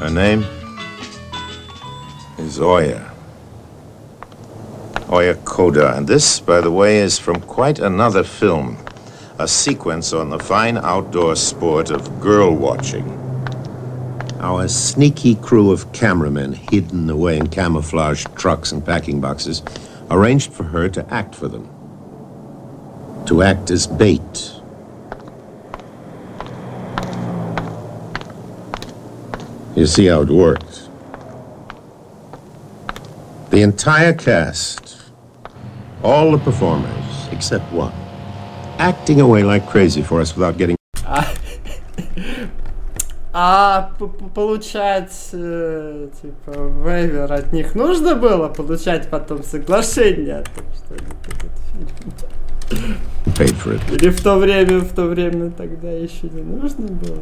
Her name is Oya. Oya Kodar. And this, by the way, is from quite another film. A sequence on the fine outdoor sport of girl watching. Our sneaky crew of cameramen, hidden away in camouflaged trucks and packing boxes, arranged for her to act for them. To act as bait. You see how it works. The entire cast, all the performers, except one, acting away like crazy for us without getting... Получается, типа, вейвер от них нужно было получать потом соглашение о том, что они Paid for it. Или в то время тогда еще не нужно было?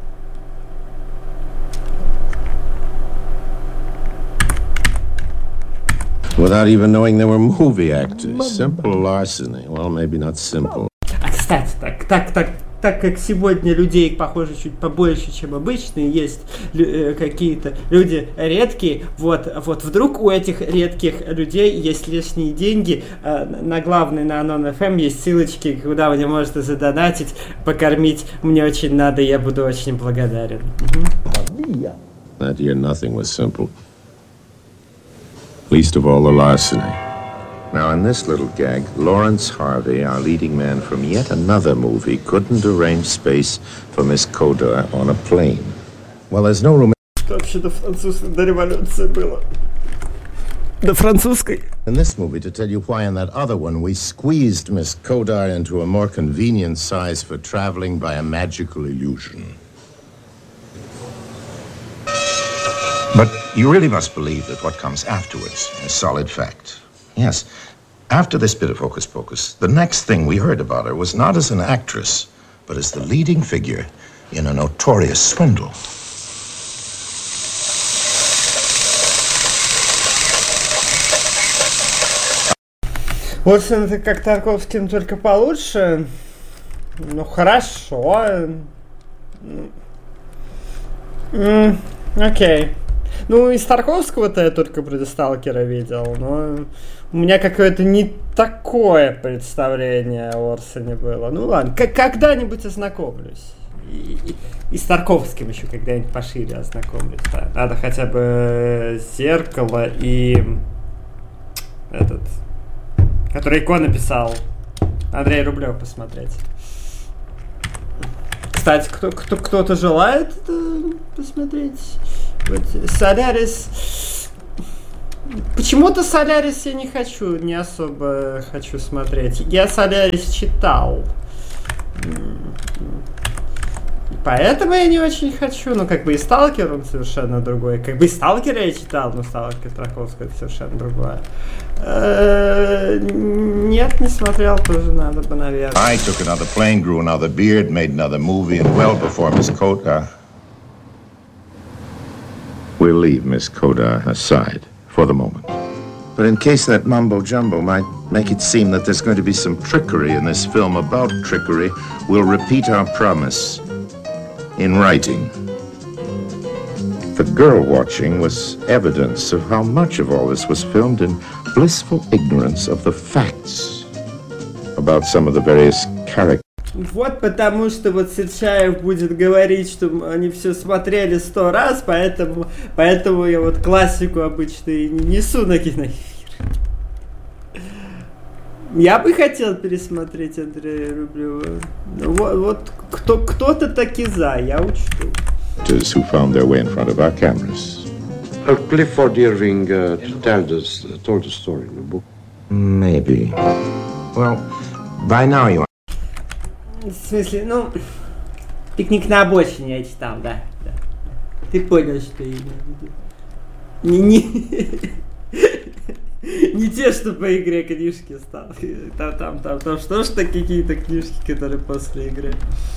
Without even knowing they were movie actors. Simple larceny. Well, maybe not simple. А, кстати, так как сегодня людей, похоже, чуть побольше, чем обычно, есть какие-то люди редкие, вот вдруг у этих редких людей есть лишние деньги, на главной, на Anon.fm есть ссылочки, куда вы можете задонатить, покормить, мне очень надо, я буду очень благодарен. That year nothing was simple. Least of all the larceny. Now, in this little gag, Lawrence Harvey, our leading man from yet another movie, couldn't arrange space for Miss Kodar on a plane. Well, there's no room... Что вообще до французской, до революции было? До французской? In this movie, to tell you why in that other one we squeezed Miss Kodar into a more convenient size for traveling by a magical illusion. But you really must believe that what comes afterwards is solid fact. Yes. After this bit of hocus pocus, the next thing we heard about her was not as an actress, but as the leading figure in a notorious swindle. Вот это как Тарковским, только получше. Ну, хорошо. Окей. Ну, из Тарковского-то я только «Сталкера» видел, но у меня какое-то не такое представление о Орсоне было. Ну ладно, когда-нибудь ознакомлюсь. И с Тарковским еще когда-нибудь пошире ознакомлюсь. Да. Надо хотя бы «Зеркало» и этот, который «Икона» писал, Андрей Рублев, посмотреть. Кстати, кто-то желает посмотреть? Вот «Солярис». Почему-то «Солярис» я не хочу, не особо хочу смотреть. Я «Солярис» читал. Поэтому я не очень хочу. Ну, как бы и «Сталкер» он совершенно другой. Как бы и «Сталкера» я читал, но «Сталкер» Тарковского это совершенно другое. Нет, не смотрел, тоже надо бы, наверное. I took another plane, grew another beard, made another movie, and well before Miss Kodar... We'll leave Miss Kodar aside for the moment. But in case that mumbo-jumbo might make it seem that there's going to be some trickery in this film about trickery, we'll repeat our promise in writing. The girl watching was evidence of how much of all this was filmed in blissful ignorance of the facts about some of the various characters. Вот потому что вот Сычаев будет говорить, что они все смотрели 100 раз, поэтому я вот классику обычно и не несу на киноэфир. Я бы хотел пересмотреть Андрея Рублева. Вот кто-то таки за, я учту. Who found their way in front of our cameras. Clifford Irving told the story in the book. Maybe. Well, by now you... В смысле, ну, «Пикник на обочине» я читал, да. Ты понял, что я имею в виду. Не те, что по игре книжки стал. Там что ж какие-то книжки, которые после игры.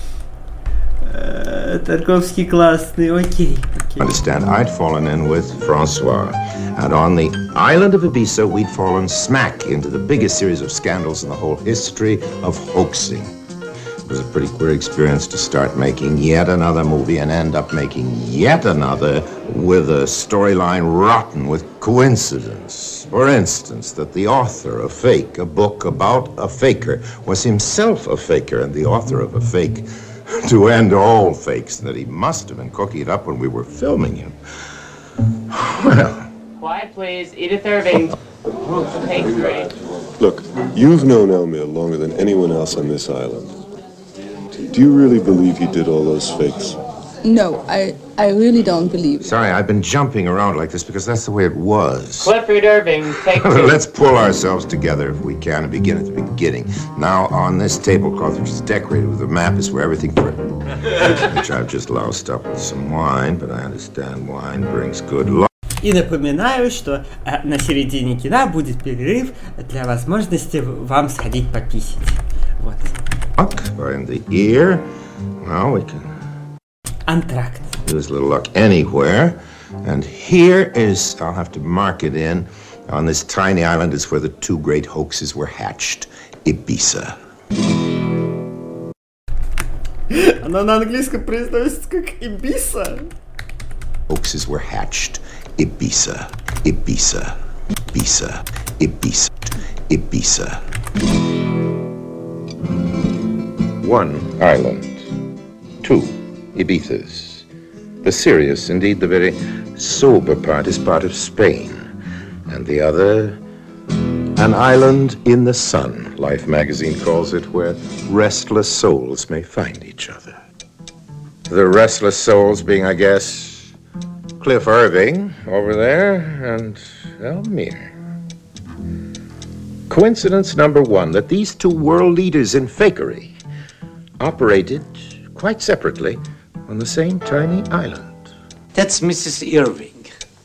Тарковский классный, окей. Understand, I'd fallen in with Francois, and on the island of Ibiza, we'd fallen smack into the biggest series of scandals in the whole history of hoaxing. It was a pretty queer experience to start making yet another movie and end up making yet another with a storyline rotten with coincidence. For instance, that the author of Fake, a book about a faker, was himself a faker and the author of a fake to end all fakes, and that he must have been cooking it up when we were filming him. Well... Quiet, please. Edith Irving. Take 3. Look, you've known Elmire longer than anyone else on this island. Do you really believe he did all those fakes? No, I really don't believe it. Sorry, I've been jumping around like this because that's the way it was. Clifford Irving. Take 2. Let's pull ourselves together if we can and begin at the beginning. Now, on this tablecloth, which is decorated with a map, is where everything's written. Which I've just loused up with some wine, but I understand wine brings good luck. И напоминаю, что на середине кино будет перерыв для возможности вам сходить пописать. Вот. In the ear. Now we can... Антракт. Use a little luck anywhere. And here is, I'll have to mark it in, on this tiny island is where the 2 great hoaxes were hatched. Ibiza. Она на английском произносится как Ибиса. Hoaxes were hatched. Ibiza, Ibiza, Ibiza, Ibiza, Ibiza. 1 island. 2 Ibizas. The serious, indeed the very sober part is part of Spain. And the other, an island in the sun, Life magazine calls it, where restless souls may find each other. The restless souls being, I guess, Cliff Irving over there and Elmire. Coincidence number 1, that these 2 world leaders in fakery operated quite separately on the same tiny island. That's Mrs. Irving.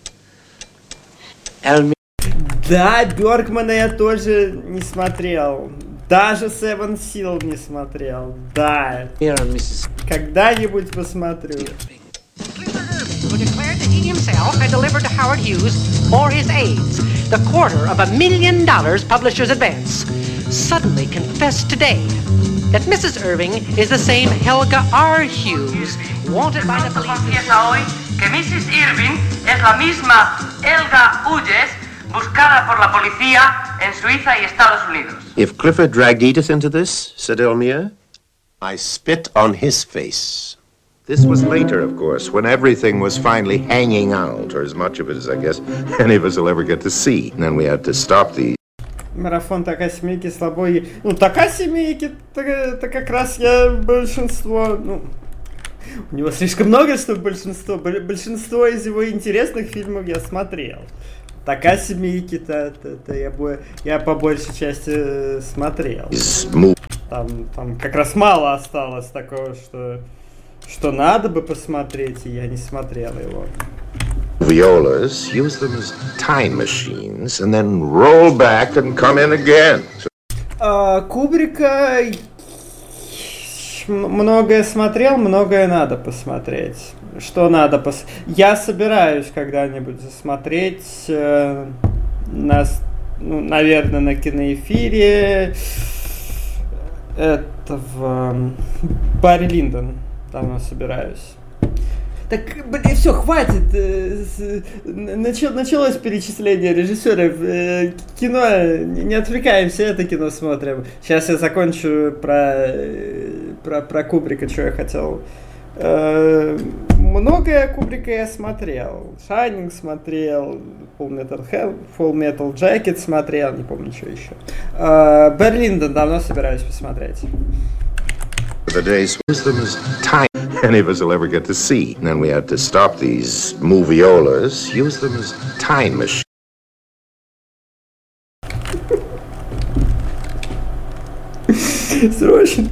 Elmire. Да, Бёргмана я тоже не смотрел. Даже Seven Seal не смотрел. Да. Когда-нибудь посмотрю. Who declared that he himself had delivered to Howard Hughes for his aides the $250,000 publisher's advance, suddenly confessed today that Mrs. Irving is the same Helga R. Hughes, wanted by the police. Confiesa hoy que Mrs. Irving es la misma Helga Hughes buscada por la policía en Suiza y Estados Unidos. If Clifford dragged Edith into this, said Elmire, I spit on his face. This was later, of course, when everything was finally hanging out, or as much of it as I guess any of us will ever get to see. And then we had to stop the... Марафон Такасимики слабой. Ну, Такасимики-то как раз я большинство... Ну, у него слишком много, чтобы большинство. Большинство из его интересных фильмов я смотрел. Такасимики-то я по большей части смотрел. Там как раз мало осталось такого, что надо бы посмотреть, и я не смотрел его. Violas, use them as time machines, and then roll back and come in again. Кубрика многое смотрел, многое надо посмотреть. Что надо Я собираюсь когда-нибудь засмотреть наверное, на киноэфире этого Барри Линдон. Давно собираюсь. Так, блин, все, хватит. Началось перечисление режиссеров. Кино, не отвлекаемся, это кино смотрим. Сейчас я закончу про Кубрика, что я хотел. Многое Кубрика я смотрел. Shining смотрел, Full Metal Jacket смотрел, не помню, что еще. Барри Линдон давно собираюсь посмотреть. The days wisdom is time any of us will ever get to see. And then we had to stop these moviolas, use them as time machines. Срочно.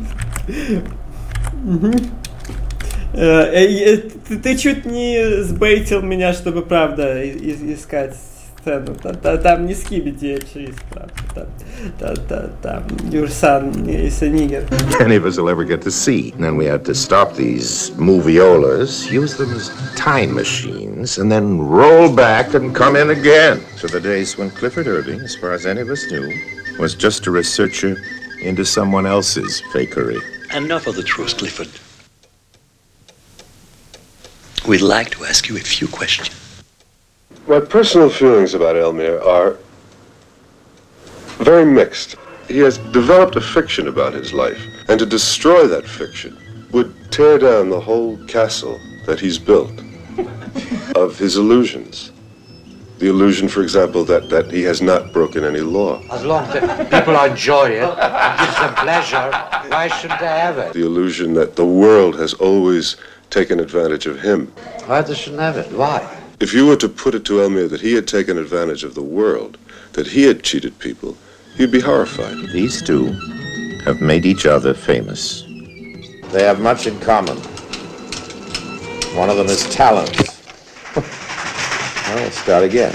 Ты чуть не сбейтил меня, чтобы правда искать сцену. Там не Скибиди, правда. Там your son is a nigger. Any of us will ever get to see. And then we had to stop these moviolas, use them as time machines, and then roll back and come in again. So the days when Clifford Irving, as far as any of us knew, was just a researcher into someone else's fakery. Enough of the truth, Clifford. We'd like to ask you a few questions. My personal feelings about Elmire are very mixed. He has developed a fiction about his life, and to destroy that fiction would tear down the whole castle that he's built of his illusions. The illusion, for example, that he has not broken any law. As long as people enjoy it, it gives them pleasure, why shouldn't they have it? The illusion that the world has always taken advantage of him. Why they shouldn't have it? Why? If you were to put it to Elmire that he had taken advantage of the world, that he had cheated people, he'd be horrified. These two have made each other famous. They have much in common. One of them is talent. Well, let's start again.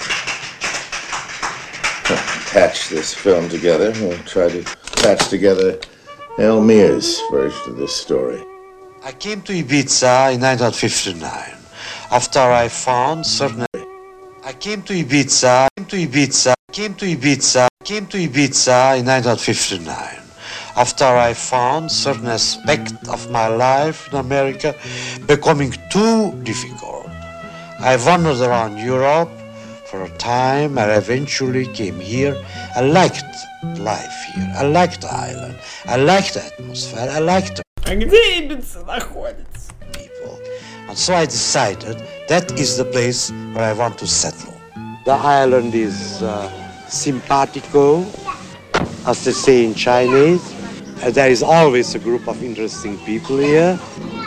Patch this film together. We'll try to patch together Elmire's version of this story. I came to Ibiza in 1959 after I found certain... I came to Ibiza in 1959 after I found certain aspect of my life in America becoming too difficult. I wandered around Europe for a time and eventually came here. I liked life here. I liked the island. I liked the atmosphere. I liked the people. And so I decided that is the place where I want to settle. The island is simpatico, as they say in Chinese. There is always a group of interesting people here.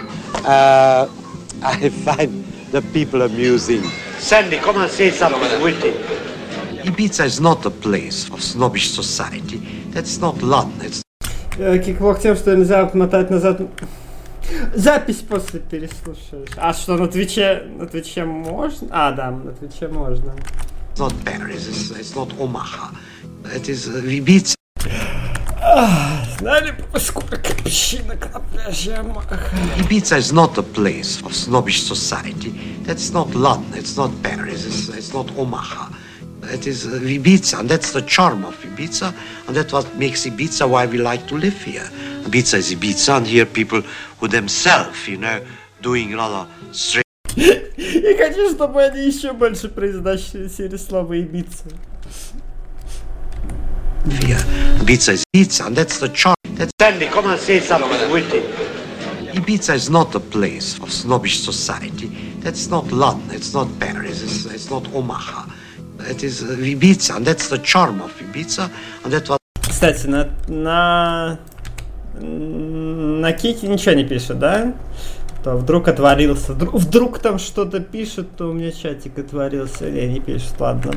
I find the people amusing. Sandy, come and say something witty. Ibiza is not a place of snobbish society. That's not London. It's... Кикблок тем, что нельзя отмотать назад. Запись после переслушаешь. А что, на Твиче можно? А, да, на Твиче можно. It's not Paris, it's not Omaha. It is Ibiza. Знали бы, сколько песчинок на пляже Ямаха. Ibiza is not a place of snobbish society. That's not London, it's not Paris, it's not Omaha. It is Ibiza, and that's the charm of Ibiza, and that's what makes Ibiza why we like to live here. Ibiza is Ibiza, and here people who themselves, doing rather strange... Я хочу, чтобы они еще больше произносили слово Ibiza. Ibiza is Ibiza, and that's the charm. Sandy, come and say something witty. Ibiza is not a place of snobbish society. That's not London, it's not Paris, it's not Omaha. It is Ibiza, and that's the charm of Ibiza, and that's what... Кстати, на Кике ничего не пишет, да? То вдруг отворился, вдруг там что-то пишет, то у меня чатик отворился. Не пишет, ладно.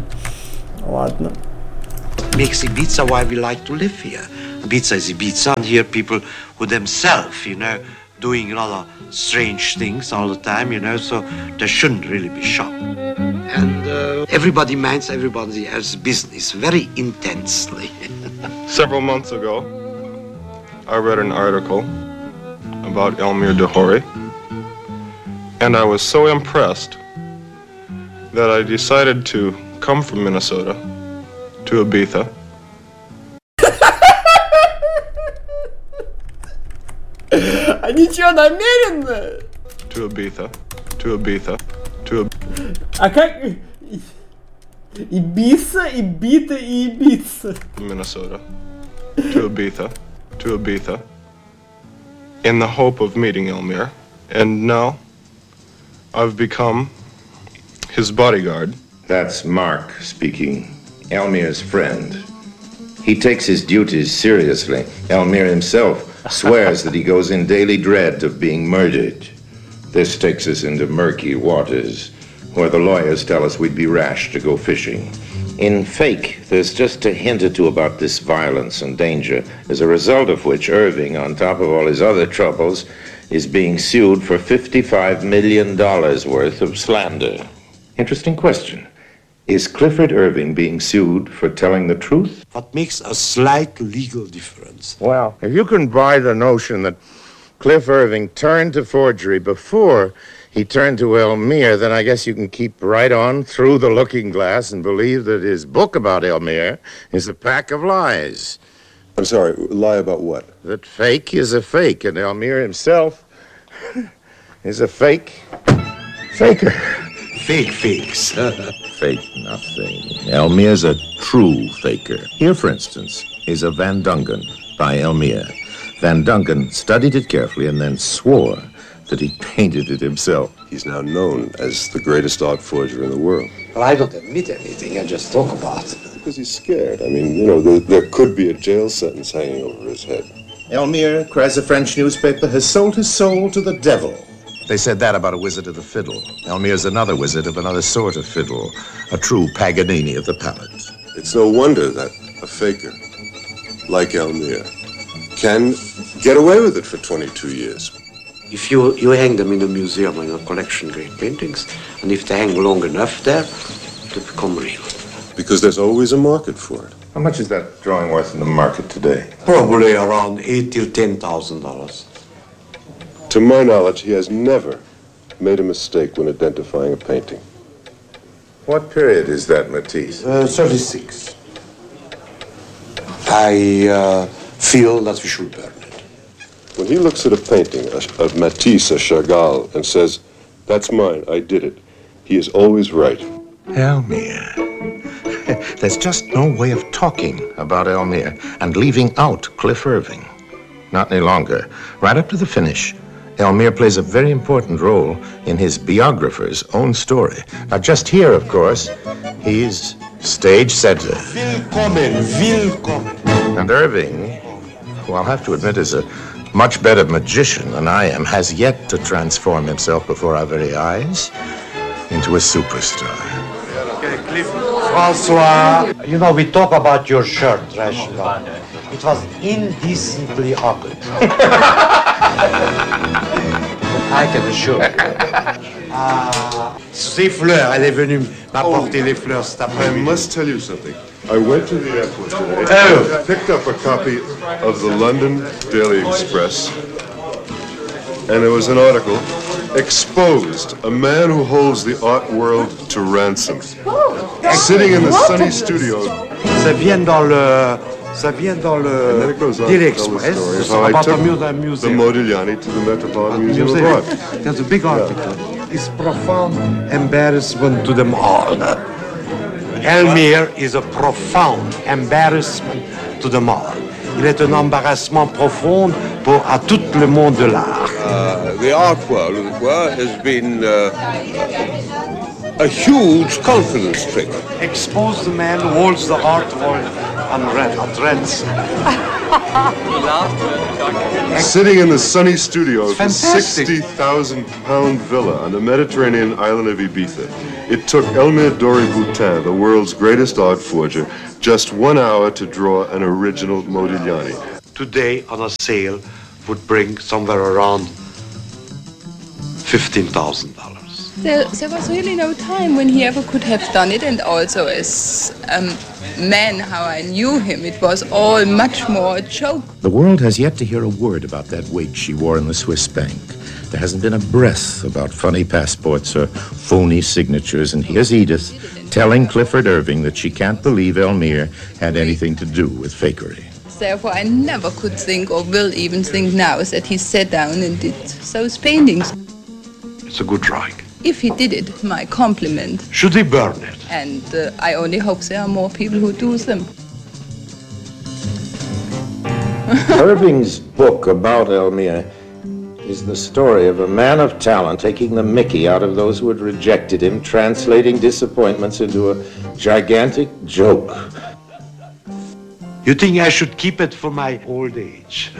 Makes Ibiza why we like to live here. Ibiza is Ibiza, and here people who themselves, doing rather strange things all the time, so they shouldn't really be shocked. And everybody minds everybody else's business very intensely. Several months ago, I read an article about Elmire de Horry, and I was so impressed that I decided to come from Minnesota to Ibiza. А ничего, намеренно? To Ibiza. А как... Ibiza, Ibiza и Ibiza. Minnesota. To Ibiza. In the hope of meeting Elmire. And now, I've become his bodyguard. That's Mark speaking, Elmire's friend. He takes his duties seriously. Elmire himself swears that he goes in daily dread of being murdered. This takes us into murky waters, where the lawyers tell us we'd be rash to go fishing. In Fake, there's just a hint or two about this violence and danger, as a result of which Irving, on top of all his other troubles, is being sued for $55 million worth of slander. Interesting question. Is Clifford Irving being sued for telling the truth? What makes a slight legal difference? Well, if you can buy the notion that Cliff Irving turned to forgery before he turned to Elmire, then I guess you can keep right on through the looking glass and believe that his book about Elmire is a pack of lies. I'm sorry, lie about what? That fake is a fake, and Elmire himself is a fake faker. Fake fakes. Fake nothing. Elmire's a true faker. Here, for instance, is a Van Dungen by Elmire. Van Dungen studied it carefully and then swore that he painted it himself. He's now known as the greatest art forger in the world. Well, I don't admit anything, I just talk about it. Because he's scared. I mean, there could be a jail sentence hanging over his head. Elmire, cries a French newspaper, has sold his soul to the devil. They said that about a wizard of the fiddle. Elmire's another wizard of another sort of fiddle, a true Paganini of the palate. It's no wonder that a faker like Elmire can get away with it for 22 years. If you hang them in a museum in a collection, great paintings, and if they hang long enough there, they become real. Because there's always a market for it. How much is that drawing worth in the market today? Probably around $8,000 to $10,000. To my knowledge, he has never made a mistake when identifying a painting. What period is that, Matisse? 36. I feel that we should burn it. When he looks at a painting of Matisse or Chagall and says, "That's mine, I did it," he is always right. Elmire. There's just no way of talking about Elmire and leaving out Cliff Irving. Not any longer. Right up to the finish, Elmire plays a very important role in his biographer's own story. Now, just here, of course, he's stage center. Willkommen. And Irving, who I'll have to admit is a much better magician than I am, has yet to transform himself before our very eyes into a superstar. Francois, we talk about your shirt, Rashida. It was indecently ugly. I can assure you. Ces fleurs, elle est venue m'apporter les fleurs cet après-midi. I must tell you something. I went to the airport today, picked up a copy of the London Daily Express, and there was an article, "Exposed, a man who holds the art world to ransom." Sitting in the sunny studio. Ça vient dans le Daily Express. It's about the Modigliani to the Metropolitan Museum of Art. There's a big article. It's profound embarrassment to them all. Elmire is a profound embarrassment to them all. Il est un embarrassement profond à tout le monde de l'art. The art world, as it were, has been a huge confidence trigger. Expose the man who holds the art world at ransom. Sitting in the sunny studio of a 60,000-pound villa on the Mediterranean island of Ibiza, it took Elmire Dori-Boutin, the world's greatest art forger, just 1 hour to draw an original Modigliani. Today, on a sale, would bring somewhere around $15,000. There was really no time when he ever could have done it, and also as man, how I knew him, it was all much more a joke. The world has yet to hear a word about that wig she wore in the Swiss bank. There hasn't been a breath about funny passports or phony signatures, and here's Edith telling Clifford Irving that she can't believe Elmire had anything to do with fakery. Therefore, I never could think, or will even think now, that he sat down and did those paintings. It's a good drawing. If he did it, my compliment. Should he burn it? And I only hope there are more people who do them. Irving's book about Elmire is the story of a man of talent taking the mickey out of those who had rejected him, translating disappointments into a gigantic joke. You think I should keep it for my old age?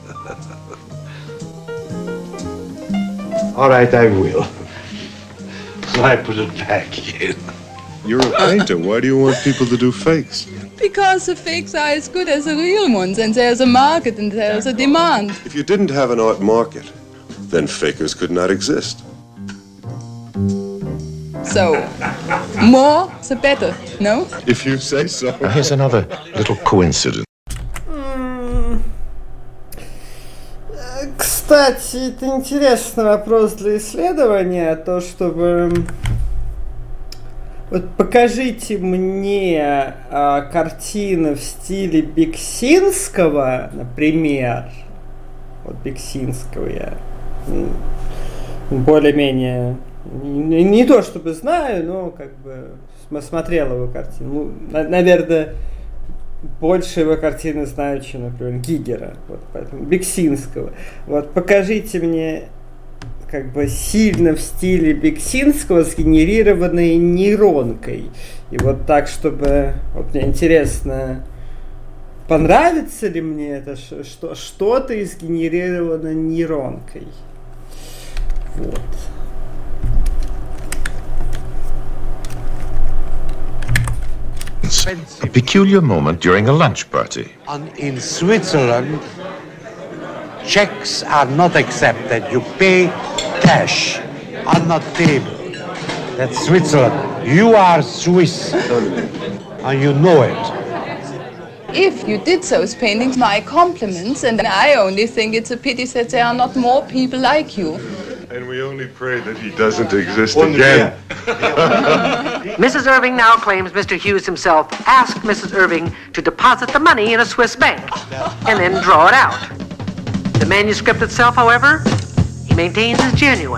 All right, I will. So I put it back in. You're a painter. Why do you want people to do fakes? Because the fakes are as good as the real ones, and there's a market and there's a demand. If you didn't have an art market, then fakers could not exist. So, more the better, no? If you say so. Now here's another little coincidence. Кстати, это интересный вопрос для исследования, то, чтобы... Вот покажите мне картины в стиле Бексинского, например. Вот Бексинского я более-менее не то чтобы знаю, но как бы смотрел его картину. Ну, наверное, больше его картины знаю, чем, например, Гигера. Вот, поэтому Бексинского. Вот покажите мне как бы сильно в стиле Бексинского сгенерированной нейронкой. И вот так, чтобы... Вот мне интересно, понравится ли мне это, что-то сгенерировано нейронкой. Вот. A peculiar moment during a lunch party. And in Switzerland, checks are not accepted. You pay cash on the table. That's Switzerland. You are Swiss, and you know it. If you did those paintings, my compliments, and I only think it's a pity that there are not more people like you. And we only pray that he doesn't exist again. Mrs. Irving now claims Mr. Hughes himself asked Mrs. Irving to deposit the money in a Swiss bank and then draw it out. The manuscript itself, however, he maintains is genuine.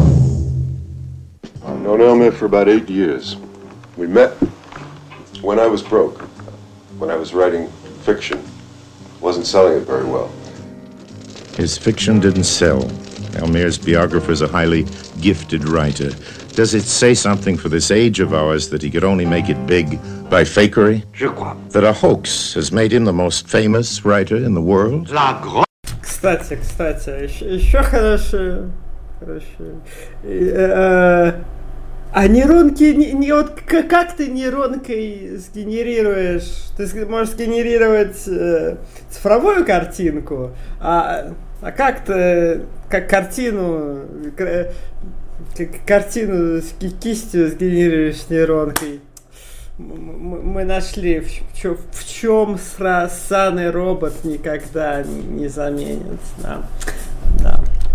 I've known Elmer for about 8 years. We met when I was broke, when I was writing fiction. Wasn't selling it very well. His fiction didn't sell. Elmir's biographer is a highly gifted writer. Does it say something for this age of ours that he could only make it big by fakery? That a hoax has made him the most famous writer in the world? Кстати, еще хорошее. А нейронки, вот как ты нейронкой сгенерируешь? Ты можешь сгенерировать цифровую картинку, а как ты картину с кистью сгенерируешь нейронкой? Мы нашли, в чем ссаный робот никогда не заменит. Да.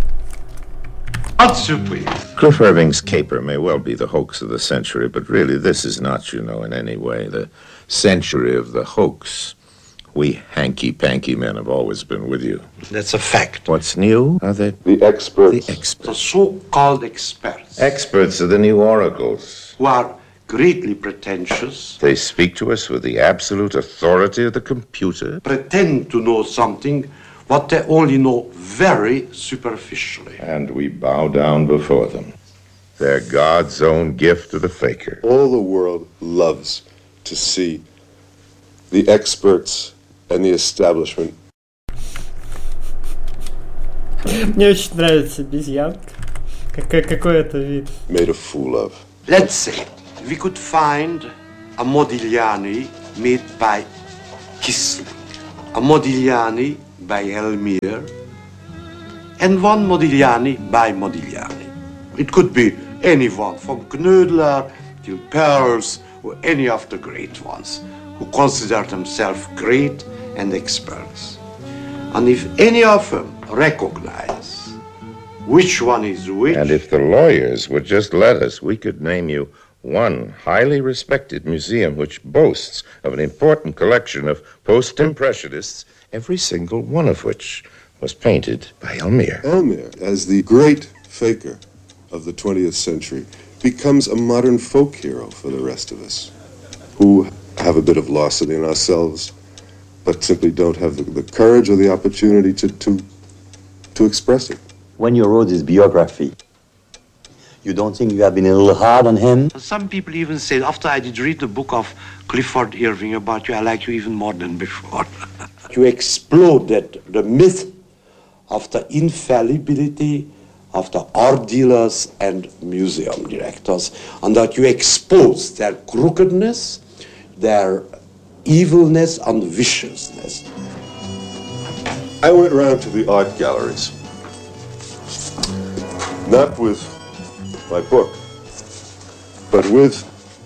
Cliff Irving's caper may well be the hoax of the century, but really this is not, in any way the century of the hoax. We hanky-panky men have always been with you. That's a fact. What's new are the experts. The experts. The so-called experts. Experts are the new oracles. Who are greatly pretentious. They speak to us with the absolute authority of the computer. Pretend to know something what they only know very superficially. And we bow down before them. They're God's own gift to the faker. All the world loves to see the experts and the establishment. Мне очень нравится обезьянка. Какой это вид? Made a fool of. Let's say we could find a Modigliani made by Kissling, a Modigliani by Elmire, and one Modigliani by Modigliani. It could be anyone from Knödler till Pearls or any of the great ones who consider themselves great and experts. And if any of them recognize which one is which... And if the lawyers would just let us, we could name you one highly respected museum which boasts of an important collection of post-impressionists, every single one of which was painted by Elmire. Elmire, as the great faker of the 20th century, becomes a modern folk hero for the rest of us, who have a bit of loss in ourselves, but simply don't have the courage or the opportunity to express it. When you wrote this biography, you don't think you have been a little hard on him? Some people even say, after I did read the book of Clifford Irving about you, I like you even more than before. You exploded the myth of the infallibility of the art dealers and museum directors, and that you exposed their crookedness, their evilness and viciousness. I went around to the art galleries, not with my book, but with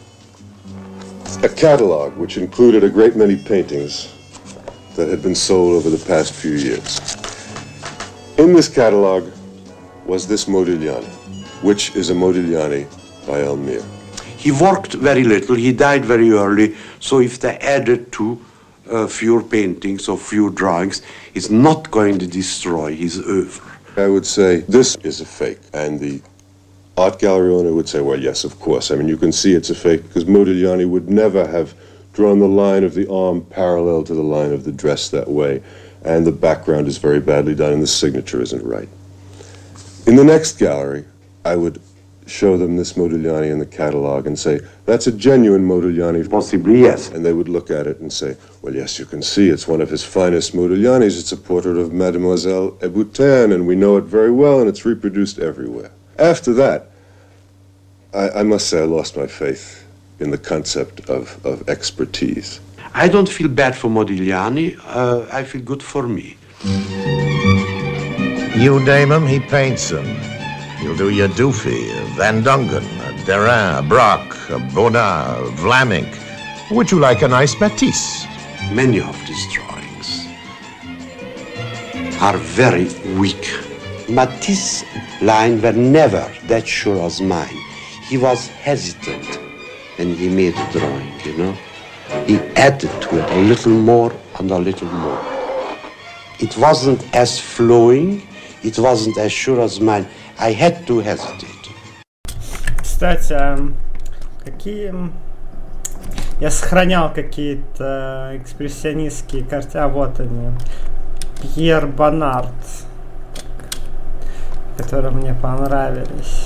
a catalog which included a great many paintings that had been sold over the past few years. In this catalog was this Modigliani, which is a Modigliani by Elmire. He worked very little, he died very early, so if they added to fewer paintings or fewer drawings, it's not going to destroy his oeuvre. I would say this is a fake, and the art gallery owner would say, well, yes, of course. I mean, you can see it's a fake because Modigliani would never have drawn the line of the arm parallel to the line of the dress that way, and the background is very badly done and the signature isn't right. In the next gallery, I would show them this Modigliani in the catalog and say, that's a genuine Modigliani. Possibly, yes. And they would look at it and say, well, yes, you can see it's one of his finest Modiglianis. It's a portrait of Mademoiselle Hébuterne, and we know it very well, and it's reproduced everywhere. After that, I must say I lost my faith in the concept of expertise. I don't feel bad for Modigliani, I feel good for me. You name him, he paints them. You'll do your Dufy, Van Dongen, Derain, Braque, Bonnat, Vlaminck. Would you like a nice Matisse? Many of these drawings are very weak. Matisse's lines were never that sure as mine. He was hesitant when he made a drawing, you know. He added to it a little more and a little more. It wasn't as flowing, it wasn't as sure as mine. I had to hesitate. Кстати, какие... Я сохранял какие-то экспрессионистские картины. А вот они. Пьер Бонард, которые мне понравились.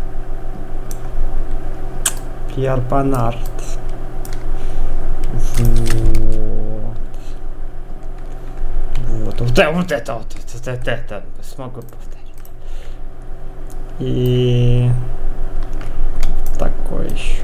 Пьер Бонард. Вот это смогу повторить. И такой еще.